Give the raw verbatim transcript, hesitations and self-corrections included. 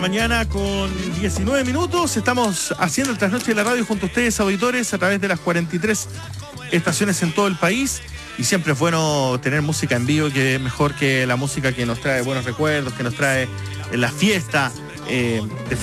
mañana con diecinueve minutos. Estamos haciendo el trasnoche de la radio junto a ustedes, auditores, a través de las cuarenta y tres estaciones en todo el país. Y siempre es bueno tener música en vivo, que es mejor que la música que nos trae buenos recuerdos, que nos trae la fiesta. Eh, de